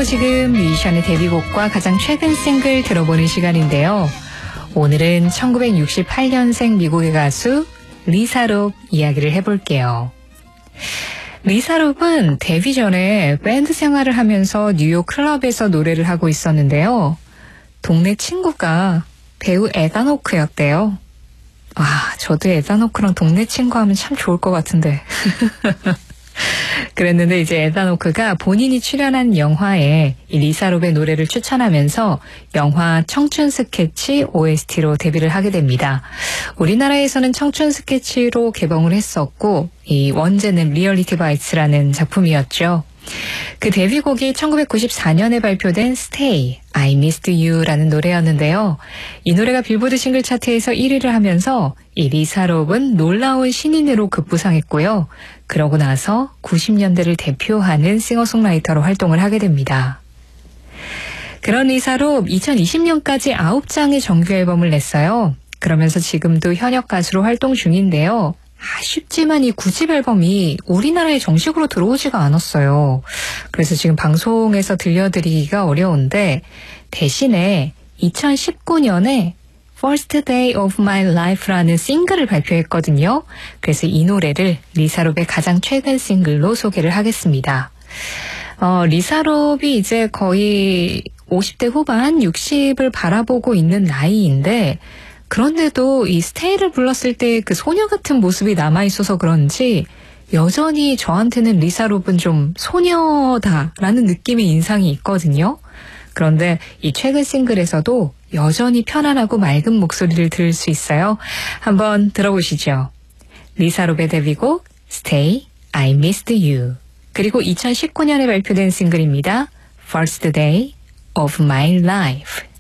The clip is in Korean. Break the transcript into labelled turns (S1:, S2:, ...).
S1: 바로 지금 뮤지션의 데뷔곡과 가장 최근 싱글 들어보는 시간인데요. 오늘은 1968년생 미국의 가수 리사 롭 이야기를 해볼게요. 리사 롭은 데뷔 전에 밴드 생활을 하면서 뉴욕 클럽에서 노래를 하고 있었는데요. 동네 친구가 배우 에단 호크였대요. 저도 에단 호크랑 동네 친구 하면 참 좋을 것 같은데. 그랬는데 이제 에단 호크가 본인이 출연한 영화에 이 리사 롭의 노래를 추천하면서 영화 청춘 스케치 OST로 데뷔를 하게 됩니다. 우리나라에서는 청춘 스케치로 개봉을 했었고 이 원제는 리얼리티 바이츠라는 작품이었죠. 그 데뷔곡이 1994년에 발표된 Stay, I Missed You라는 노래였는데요. 이 노래가 빌보드 싱글 차트에서 1위를 하면서 이 리사 롭은 놀라운 신인으로 급부상했고요. 그러고 나서 90년대를 대표하는 싱어송라이터로 활동을 하게 됩니다. 그런 리사 롭 2020년까지 9장의 정규 앨범을 냈어요. 그러면서 지금도 현역 가수로 활동 중인데요. 아쉽지만 이 9집 앨범이 우리나라에 정식으로 들어오지가 않았어요. 그래서 지금 방송에서 들려드리기가 어려운데 대신에 2019년에 First Day of My Life라는 싱글을 발표했거든요. 그래서 이 노래를 리사 롭의 가장 최근 싱글로 소개를 하겠습니다. 리사 롭이 이제 거의 50대 후반 60을 바라보고 있는 나이인데 그런데도 이 스테이를 불렀을 때 그 소녀 같은 모습이 남아있어서 그런지 여전히 저한테는 리사 롭은 좀 소녀다라는 느낌의 인상이 있거든요. 그런데 이 최근 싱글에서도 여전히 편안하고 맑은 목소리를 들을 수 있어요. 한번 들어보시죠. 리사 롭의 데뷔곡 Stay, I Missed You 그리고 2019년에 발표된 싱글입니다. First Day of My Life